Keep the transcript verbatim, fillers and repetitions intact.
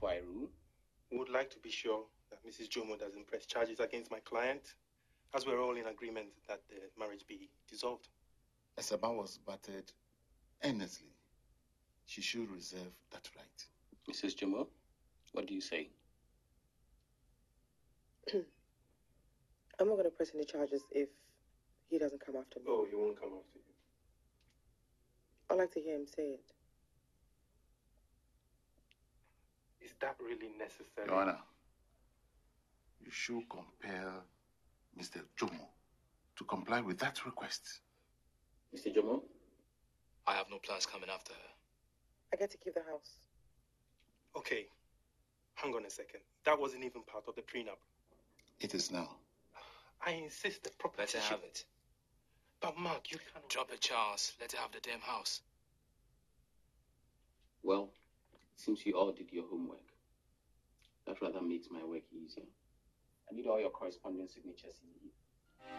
before I rule. Would like to be sure that Missus Jomo doesn't press charges against my client, as we're all in agreement that the marriage be dissolved. Esaba was battered earnestly. She should reserve that right. Missus Jomo, what do you say? I'm not going to press any charges if he doesn't come after me. Oh, he won't come after you. I'd like to hear him say it. Is that really necessary? Your Honor, you should compel Mister Jomo to comply with that request. Mister Jomo? I have no plans coming after her. I get to keep the house. Okay, hang on a second. That wasn't even part of the prenup. It is now. I insist the property Let her should... have it. But Mark, you cannot... Drop it, Charles. Let her have the damn house. Well, it seems you all did your homework. That rather makes my work easier. I need all your correspondence signatures in the